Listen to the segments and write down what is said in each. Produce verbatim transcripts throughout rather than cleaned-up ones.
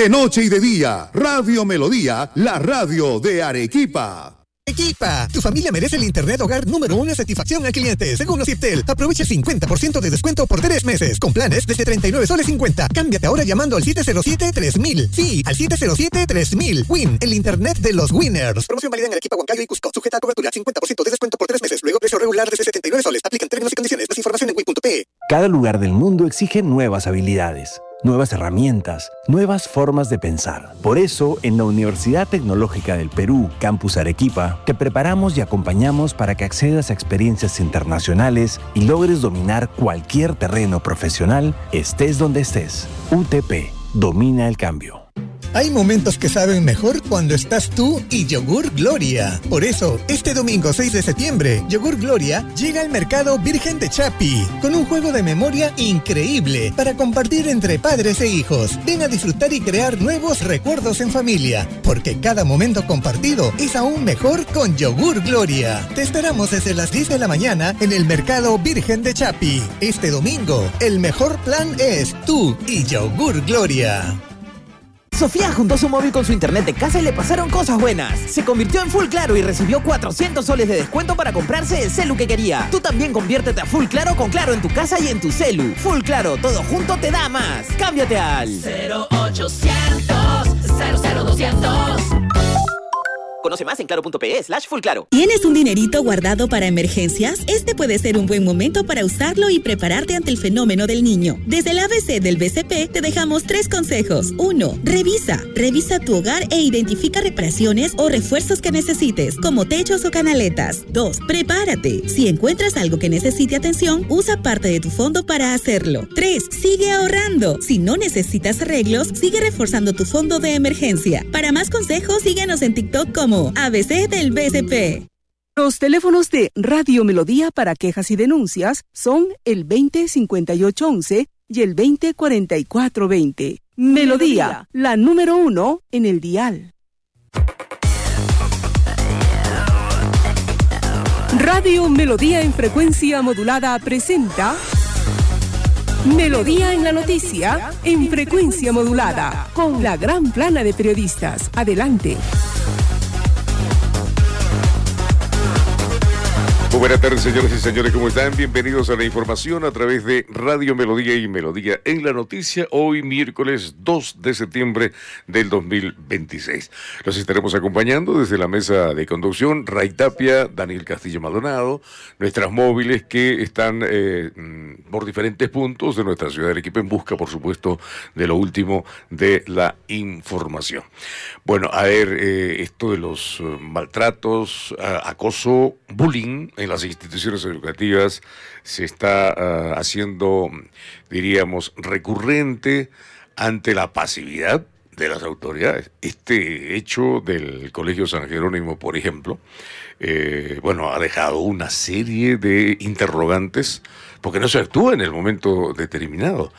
De noche y de día, Radio Melodía, la radio de Arequipa. Equipa, tu familia merece el internet hogar número uno en satisfacción al cliente. Según Nocitel, aprovecha el cincuenta por ciento de descuento por tres meses, con planes desde treinta y nueve soles cincuenta. Cámbiate ahora llamando al siete cero siete tres mil. Sí, al siete cero siete tres mil. Win, el internet de los winners. Promoción válida en Arequipa, Huancayo y Cusco. Sujeta a cobertura, cincuenta por ciento de descuento por tres meses. Luego precio regular desde setenta y nueve soles. Aplican términos y condiciones. Más información en win punto pe. Cada lugar del mundo exige nuevas habilidades, nuevas herramientas, nuevas formas de pensar. Por eso, en la Universidad Tecnológica del Perú, Campus Arequipa, te preparamos y acompañamos para que accedas a experiencias internacionales y logres dominar cualquier terreno profesional, estés donde estés. U T P, domina el cambio. Hay momentos que saben mejor cuando estás tú y Yogur Gloria. Por eso, este domingo seis de septiembre, Yogur Gloria llega al mercado Virgen de Chapi con un juego de memoria increíble para compartir entre padres e hijos. Ven a disfrutar y crear nuevos recuerdos en familia, porque cada momento compartido es aún mejor con Yogur Gloria. Te esperamos desde las diez de la mañana en el mercado Virgen de Chapi. Este domingo, el mejor plan es tú y Yogur Gloria. Sofía juntó su móvil con su internet de casa y le pasaron cosas buenas. Se convirtió en Full Claro y recibió cuatrocientos soles de descuento para comprarse el celu que quería. Tú también conviértete a Full Claro con Claro en tu casa y en tu celu. Full Claro, todo junto te da más. Cámbiate al cero ochocientos cero cero doscientos. Conoce más en claro punto pe slash full claro. ¿Tienes un dinerito guardado para emergencias? Este puede ser un buen momento para usarlo y prepararte ante el fenómeno del niño. Desde el A B C del B C P te dejamos tres consejos. Uno, revisa. Revisa tu hogar e identifica reparaciones o refuerzos que necesites, como techos o canaletas. Dos, prepárate. Si encuentras algo que necesite atención, usa parte de tu fondo para hacerlo. Tres, sigue ahorrando. Si no necesitas arreglos, sigue reforzando tu fondo de emergencia. Para más consejos, síguenos en TikTok como A B C del B C P. Los teléfonos de Radio Melodía para quejas y denuncias son el veinte cincuenta y ocho once y el veinte cuarenta y cuatro veinte. Melodía, la número uno en el dial. Radio Melodía en frecuencia modulada presenta Melodía en la noticia en frecuencia modulada con la gran plana de periodistas. Adelante. Muy buenas tardes, señoras y señores, ¿cómo están? Bienvenidos a la información a través de Radio Melodía y Melodía en la noticia, hoy miércoles dos de septiembre del dos mil veintiséis. Los estaremos acompañando desde la mesa de conducción, Ray Tapia, Daniel Castillo Maldonado, nuestras móviles que están eh, por diferentes puntos de nuestra ciudad de Arequipa en busca, por supuesto, de lo último de la información. Bueno, a ver, eh, esto de los uh, maltratos, uh, acoso, bullying en las instituciones educativas se está uh, haciendo, diríamos, recurrente ante la pasividad de las autoridades. Este hecho del Colegio San Jerónimo, por ejemplo, eh, bueno, ha dejado una serie de interrogantes porque no se actúa en el momento determinado.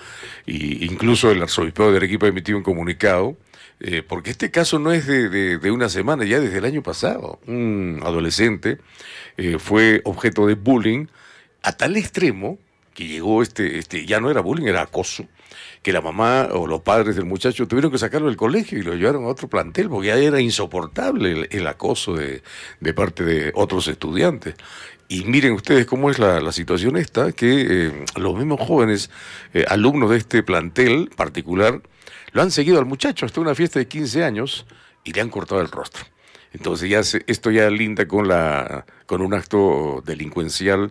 Y incluso el arzobispado de Arequipa ha emitido un comunicado, eh, porque este caso no es de, de, de una semana, ya desde el año pasado. Un adolescente eh, fue objeto de bullying a tal extremo que llegó este, este, ya no era bullying, era acoso, que la mamá o los padres del muchacho tuvieron que sacarlo del colegio y lo llevaron a otro plantel porque ya era insoportable el, el acoso de, de parte de otros estudiantes. Y miren ustedes cómo es la, la situación esta, que eh, los mismos jóvenes, eh, alumnos de este plantel particular, lo han seguido al muchacho hasta una fiesta de quince años y le han cortado el rostro. Entonces ya se, esto ya linda con, la, con un acto delincuencial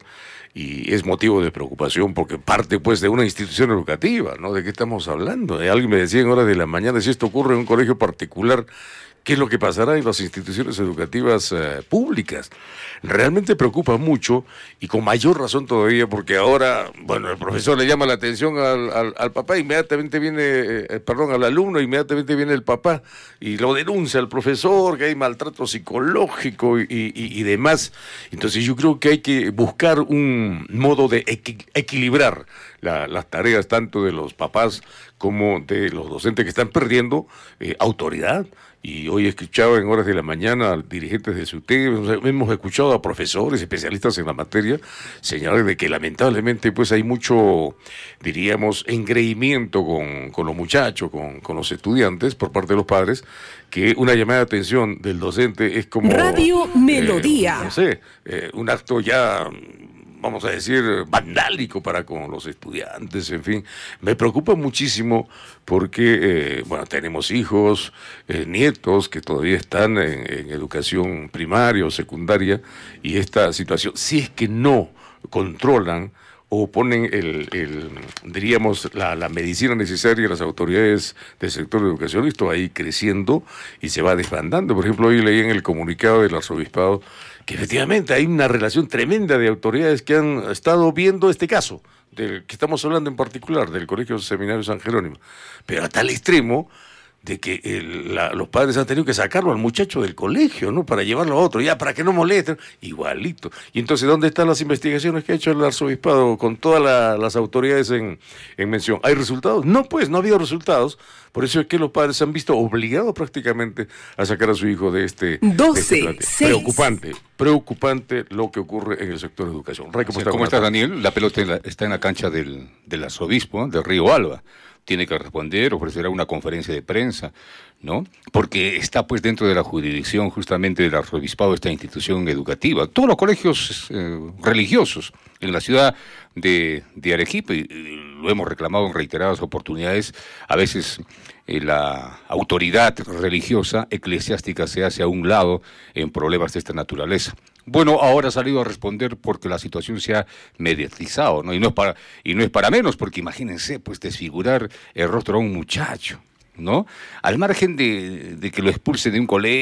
y es motivo de preocupación porque parte pues de una institución educativa, ¿no? ¿De qué estamos hablando? Eh, alguien me decía en horas de la mañana, si esto ocurre en un colegio particular, ¿qué es lo que pasará en las instituciones educativas eh, públicas? Realmente preocupa mucho y con mayor razón todavía porque ahora, bueno, el profesor le llama la atención al, al, al papá, inmediatamente viene, eh, perdón, al alumno, inmediatamente viene el papá y lo denuncia al profesor, que hay maltrato psicológico y, y, y demás. Entonces yo creo que hay que buscar un modo de equi- equilibrar la, las tareas tanto de los papás como de los docentes que están perdiendo eh, autoridad. Y hoy escuchaba en horas de la mañana a dirigentes de SUTE, hemos escuchado a profesores, especialistas en la materia, señalar de que lamentablemente pues hay mucho, diríamos, engreimiento con, con los muchachos, con, con los estudiantes por parte de los padres, que una llamada de atención del docente es como... Radio Melodía. Eh, no sé, eh, un acto ya... vamos a decir, vandálico para con los estudiantes, en fin. Me preocupa muchísimo porque, eh, bueno, tenemos hijos, eh, nietos que todavía están en, en educación primaria o secundaria, y esta situación, si es que no controlan o ponen el, el diríamos, la, la medicina necesaria a las autoridades del sector de educación, esto va a ir creciendo y se va desbandando. Por ejemplo, hoy leí en el comunicado del arzobispado que efectivamente hay una relación tremenda de autoridades que han estado viendo este caso, del que estamos hablando en particular, del Colegio Seminario San Jerónimo, pero a tal extremo de que el, la, los padres han tenido que sacarlo al muchacho del colegio, ¿no? Para llevarlo a otro, ya, para que no molesten, igualito. Y entonces, ¿dónde están las investigaciones que ha hecho el arzobispado con todas la, las autoridades en, en mención? ¿Hay resultados? No, pues, no ha habido resultados. Por eso es que los padres se han visto obligados prácticamente a sacar a su hijo de este... doce, de este seis. Preocupante, preocupante lo que ocurre en el sector de educación. Ray, ¿cómo, Sí, está, ¿cómo estás, Daniel? La pelota en la, está en la cancha del, del arzobispo, del Río Alba. Tiene que responder, ofrecerá una conferencia de prensa, ¿no? Porque está pues dentro de la jurisdicción justamente del arzobispado, esta institución educativa. Todos los colegios eh, religiosos en la ciudad de, de Arequipa, y, y lo hemos reclamado en reiteradas oportunidades, a veces eh, la autoridad religiosa, eclesiástica, se hace a un lado en problemas de esta naturaleza. Bueno, ahora ha salido a responder porque la situación se ha mediatizado, ¿no? Y no es para, y no es para menos, porque imagínense, pues, desfigurar el rostro a un muchacho, ¿no? Al margen de, de que lo expulsen de un colegio,